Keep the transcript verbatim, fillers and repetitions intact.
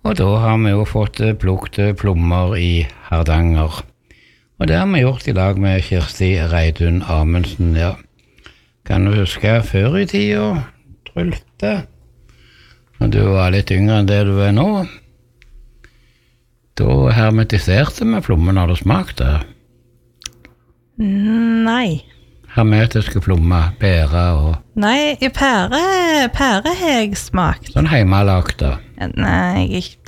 Og da har vi jo fått plukket plommer i Hardanger. Og det har vi gjort i lag med Kirsti Reidun Amundsen, ja. Kan du huske før i tida, Trulte? Når du var litt yngre enn det du er nå. Da hermetiserte vi plommen, har du smakt det? Nei. Hermetiske plommer, pære og... Nei, pære, pære har jeg smakt. Sånn heimalagt da. Nei, jeg,